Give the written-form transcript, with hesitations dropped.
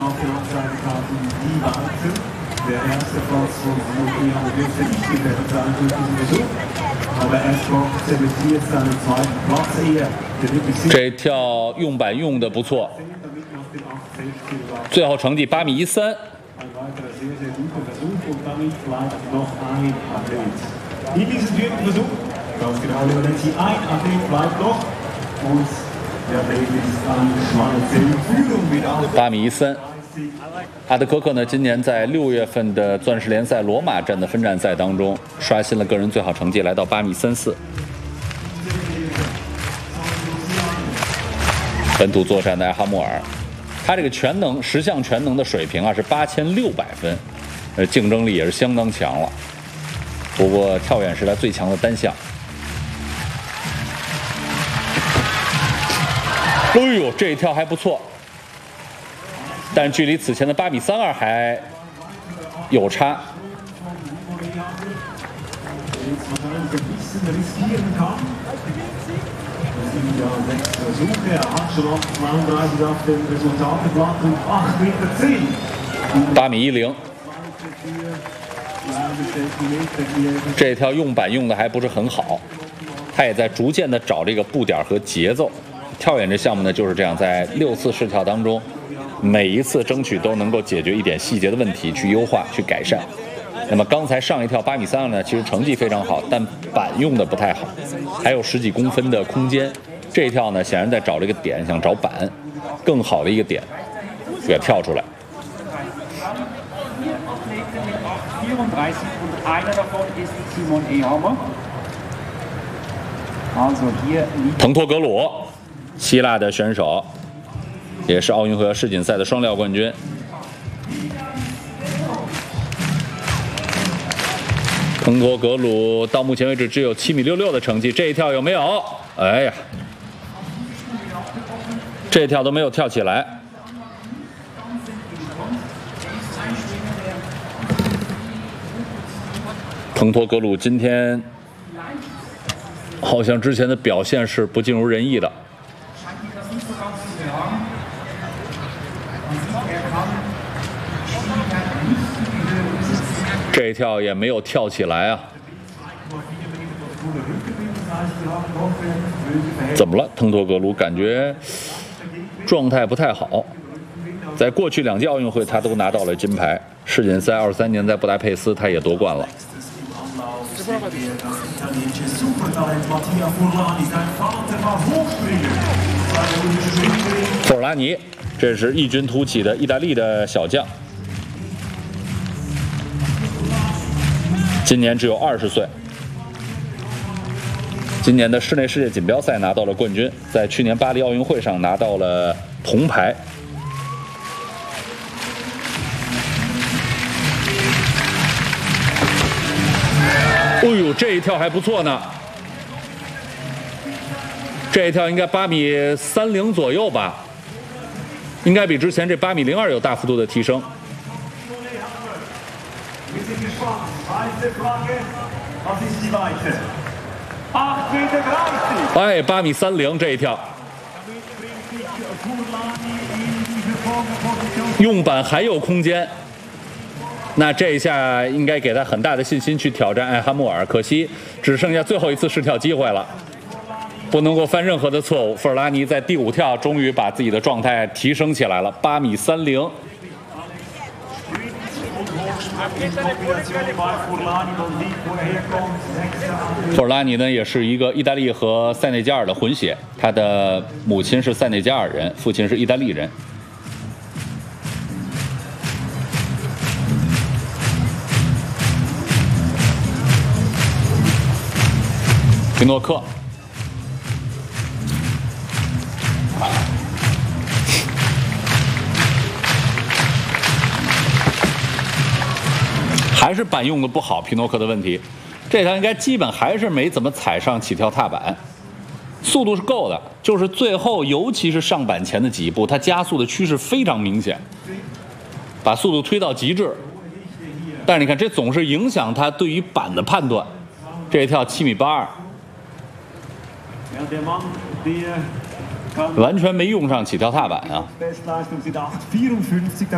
Auf der Rückseite die Walter. Der erste Platz von Nokia dürfte nicht gewählt sein durch diesen Besuch. Aber Ashcroft zementiert seinen zweiten Platz eher. 这跳用板用的不错，最后成绩8米13。 Ein weiterer sehr, sehr guter Versuch und damit bleibt noch ein Athlet. In diesem vierten Versuch, ganz genau überlegt sie, ein Athlet bleibt noch und der Athlet ist an schmale 10 Führung wieder. 8米13。阿德科克呢，今年在6月份的钻石联赛罗马站的分站赛当中，刷新了个人最好成绩，来到8米34。本土作战的艾哈穆尔。 他这个全能10项全能的水平啊是8600分，竞争力也是相当强了。不过跳远是他最强的单项。哎呦，这一跳还不错，但距离此前的8米32还有差。 Versuche, er hat schon noch 32 auf dem Resultateblatt und 8,10 8米10。这条用板用的还不是很好，他也在逐渐的找这个步点和节奏。跳远这项目呢就是这样，在6次试跳当中，每一次争取都能够解决一点细节的问题，去优化、去改善。那么刚才上一跳8米32呢，其实成绩非常好，但板用的不太好，还有10几公分的空间。 这一跳呢，显然在找这个点，想找板更好的一个点，给它跳出来。滕托格鲁，希腊的选手，也是奥运会和世锦赛的双料冠军。滕托格鲁到目前为止只有7米66的成绩，这一跳有没有？哎呀！ 这跳都没有跳起来。滕托格鲁今天好像之前的表现是不尽如人意的。这一跳也没有跳起来啊！怎么了？滕托格鲁感觉 状态不太好，在过去2届奥运会他都拿到了金牌，世锦赛23年在布达佩斯他也夺冠了。弗尔拉尼，这是异军突起的意大利的小将，今年只有20岁。 今年的室内世界锦标赛拿到了冠军，在去年巴黎奥运会上拿到了铜牌。哎呦，这一跳还不错呢，这一跳应该8米30左右吧，应该比之前这8米02有大幅度的提升。 哎，8米30这一跳，用板还有空间，那这一下应该给他很大的信心去挑战艾哈穆尔，可惜只剩下最后一次试跳机会了，不能够犯任何的错误。弗尔拉尼在第5跳终于把自己的状态提升起来了，8米30。 弗尔拉尼呢，也是一个意大利和塞内加尔的混血，他的母亲是塞内加尔人，父亲是意大利人。皮诺克。 还是板用的不好，皮诺克的问题。这条应该基本还是没怎么踩上起跳踏板，速度是够的，就是最后尤其是上板前的几步，它加速的趋势非常明显，把速度推到极致。但是你看，这总是影响他对于板的判断。这一跳7米82，完全没用上起跳踏板啊。